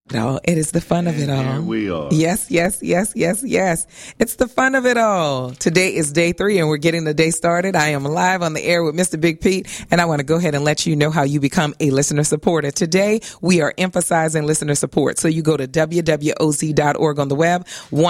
all. It is the fun of it all. Here we are. Yes. It's the fun of it all. Today is day 3 and we're getting the day started. I am live on the air with Mr. Big Pete, and I want to go ahead and let you know how you become a listener supporter. Today, we are emphasizing listener support. So you go to wwoz.org on the web,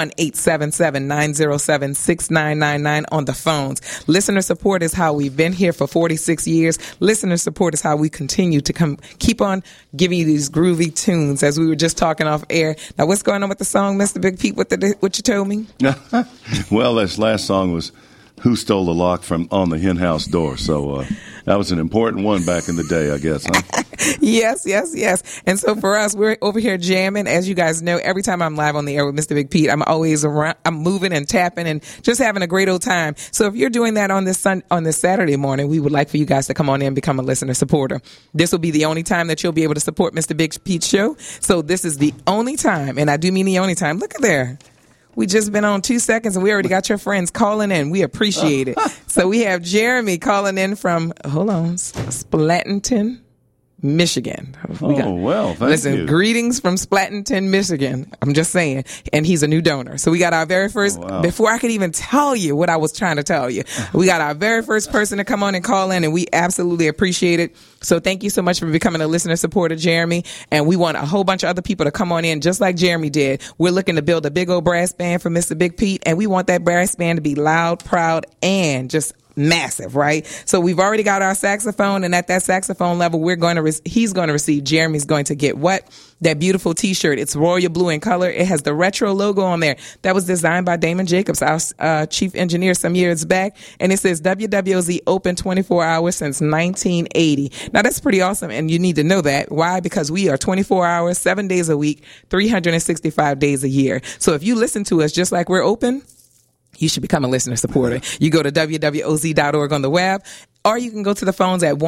1-877-907-6999 on the phones. Listener support is how we've been here for 46 years. Listener support is how we continue to keep on giving you these groovy tunes, as we were just talking off air. Now, what's going on with the song, Mr. Big Pete? What you told me? Well, this last song was "Who Stole the Lock from on the Hen House Door." So that was an important one back in the day, I guess. Huh? Yes. And so for us, we're over here jamming. As you guys know, every time I'm live on the air with Mr. Big Pete, I'm always around. I'm moving and tapping and just having a great old time. So if you're doing that on this Saturday morning, we would like for you guys to come on in and become a listener supporter. This will be the only time that you'll be able to support Mr. Big Pete's show. So this is the only time, and I do mean the only time. Look at there. We just been on 2 seconds and we already got your friends calling in. We appreciate it. So we have Jeremy calling in from, Splattenton, Michigan. Thank you. Greetings from Splattenton, Michigan. I'm just saying. And he's a new donor. So we got our very first, before I could even tell you what I was trying to tell you, we got our very first person to come on and call in, and we absolutely appreciate it. So thank you so much for becoming a listener supporter, Jeremy. And we want a whole bunch of other people to come on in just like Jeremy did. We're looking to build a big old brass band for Mr. Big Pete, and we want that brass band to be loud, proud, and just massive, right? So we've already got our saxophone, and at that saxophone level, he's going to receive, Jeremy's going to get what? That beautiful t-shirt. It's royal blue in color. It has the retro logo on there. That was designed by Damon Jacobs, our chief engineer, some years back. And it says WWOZ open 24 hours since 1980. Now that's pretty awesome. And you need to know that. Why? Because we are 24 hours, 7 days a week, 365 days a year. So if you listen to us just like we're open, you should become a listener supporter. You go to wwoz.org on the web, or you can go to the phones at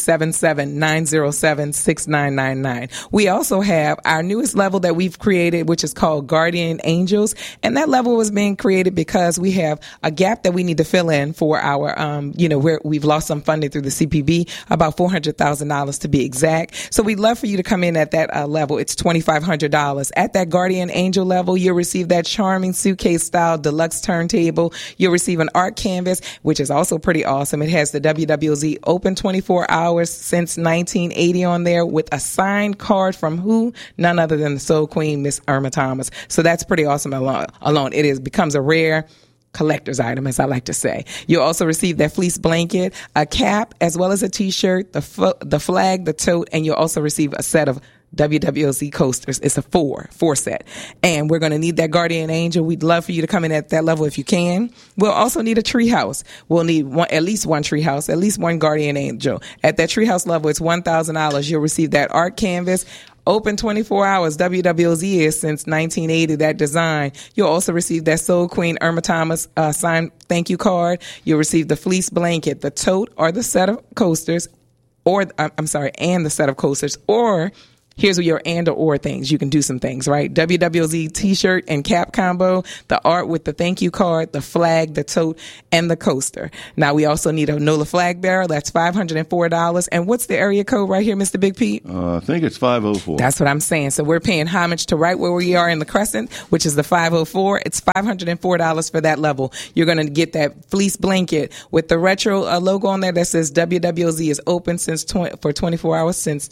1-877-907-6999. We also have our newest level that we've created, which is called Guardian Angels. And that level was being created because we have a gap that we need to fill in for our, where we've lost some funding through the CPB, about $400,000 to be exact. So we'd love for you to come in at that level. It's $2,500. At that Guardian Angel level, you'll receive that charming suitcase style deluxe turntable. You'll receive an art canvas, which is also pretty awesome. It has the WWOZ open 24 hours since 1980 on there with a signed card from who? None other than the Soul Queen, Miss Irma Thomas. So that's pretty awesome alone. It becomes a rare collector's item, as I like to say. You'll also receive that fleece blanket, a cap, as well as a t-shirt, the flag, the tote, and you'll also receive a set of WWOZ coasters. It's a four set. And we're going to need that Guardian Angel. We'd love for you to come in at that level if you can. We'll also need a treehouse. We'll need at least one treehouse, at least one Guardian Angel. At that treehouse level, it's $1,000. You'll receive that art canvas. Open 24 hours. WWOZ is since 1980, that design. You'll also receive that Soul Queen Irma Thomas signed thank you card. You'll receive the fleece blanket, the tote, or the set of coasters, and the set of coasters, or here's your and or things. You can do some things, right? WWOZ t-shirt and cap combo, the art with the thank you card, the flag, the tote, and the coaster. Now, we also need a NOLA flag bearer. That's $504. And what's the area code right here, Mr. Big Pete? I think it's 504. That's what I'm saying. So we're paying homage to right where we are in the Crescent, which is the 504. It's $504 for that level. You're going to get that fleece blanket with the retro logo on there that says WWOZ is open for 24 hours since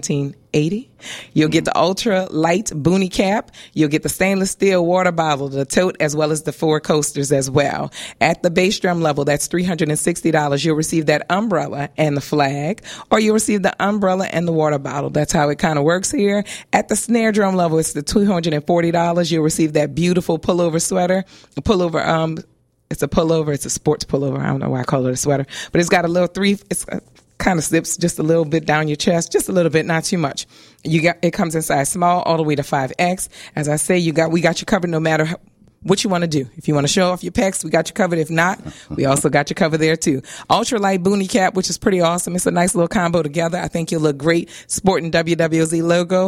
1980. You'll get the ultra light boonie cap. You'll get the stainless steel water bottle, the tote, as well as the 4 coasters as well. At the bass drum level, that's $360. You'll receive that umbrella and the flag, or you'll receive the umbrella and the water bottle. That's how it kind of works here. At the snare drum level, it's the $240. You'll receive that beautiful pullover sweater, it's a pullover. It's a sports pullover. I don't know why I call it a sweater, but it's got a little kind of slips just a little bit down your chest, just a little bit, not too much. It comes in size small all the way to 5X. As I say, we got you covered no matter what you want to do. If you want to show off your pecs, we got you covered. If not, we also got you covered there too. Ultralight boonie cap, which is pretty awesome. It's a nice little combo together. I think you'll look great sporting WWOZ logo.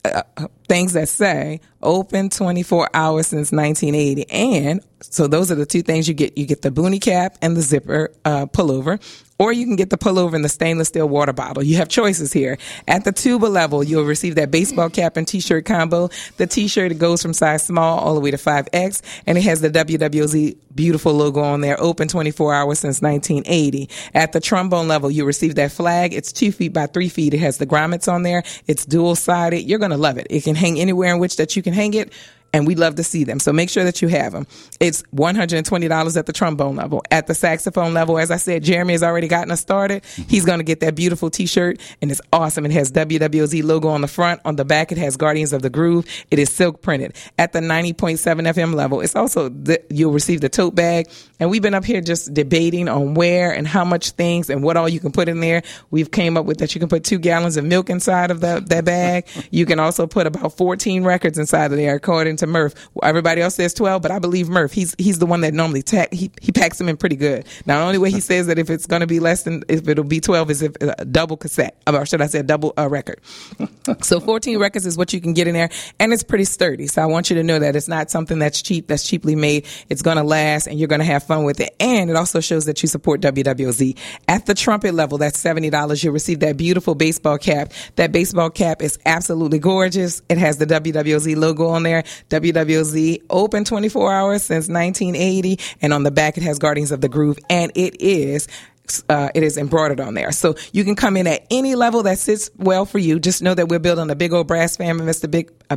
things that say open 24 hours since 1980. And so those are the two things you get. You get the boonie cap and the zipper pullover, or you can get the pullover in the stainless steel water bottle. You have choices here. At the tuba level, you'll receive that baseball cap and t-shirt combo. The t-shirt, it goes from size small all the way to 5X, and it has the WWOZ beautiful logo on there, open 24 hours since 1980. At the trombone level, you receive that flag. It's 2 feet by 3 feet. It has the grommets on there. It's dual-sided. You're going to love it. It can hang anywhere in which that you can hang it, and we love to see them. So make sure that you have them. It's $120 at the trombone level. At the saxophone level, as I said, Jeremy has already gotten us started. He's going to get that beautiful t-shirt, and it's awesome. It has WWOZ logo on the front. On the back, it has Guardians of the Groove. It is silk printed. At the 90.7 FM level, it's also, you'll receive the tote bag. And we've been up here just debating on where and how much things and what all you can put in there. We've came up with that you can put 2 gallons of milk inside of that bag. You can also put about 14 records inside of there, according to Murph. Everybody else says 12, but I believe Murph. He's the one that normally he packs them in pretty good. Now, the only way he says that if it's going to be less than, if it'll be 12 is if a double cassette, or should I say a double record. So 14 records is what you can get in there, and it's pretty sturdy. So I want you to know that it's not something that's cheap, that's cheaply made. It's going to last, and you're going to have fun with it. And it also shows that you support WWOZ. At the trumpet level, that's $70. You'll receive that beautiful baseball cap. That baseball cap is absolutely gorgeous. It has the WWOZ logo on there. WWOZ, open 24 hours since 1980. And on the back, it has Guardians of the Groove. And it is embroidered on there. So you can come in at any level that sits well for you. Just know that we're building a big old brass band for Mr.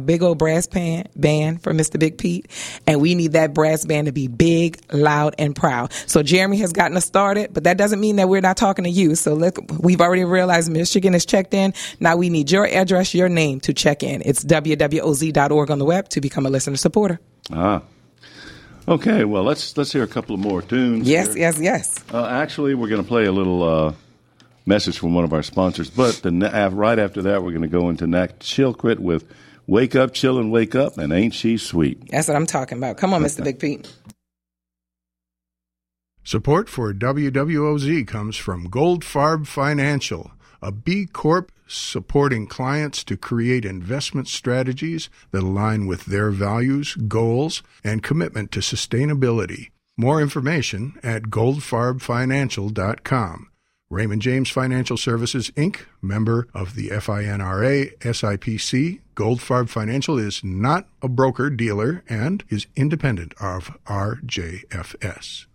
Big Pete. And we need that brass band to be big, loud, and proud. So Jeremy has gotten us started, but that doesn't mean that we're not talking to you. So we've already realized Michigan is checked in. Now we need your address, your name to check in. It's wwoz.org on the web to become a listener supporter. Okay, well, let's hear a couple of more tunes. Yes. Actually, we're going to play a little message from one of our sponsors, but right after that, we're going to go into Nat Chilcrit with Wake Up, Chillin', Wake Up, and Ain't She Sweet. That's what I'm talking about. Come on, Mr. Big Pete. Support for WWOZ comes from Goldfarb Financial, a B Corp supporting clients to create investment strategies that align with their values, goals, and commitment to sustainability. More information at goldfarbfinancial.com. Raymond James Financial Services, Inc., member of the FINRA, SIPC. Goldfarb Financial is not a broker-dealer and is independent of RJFS.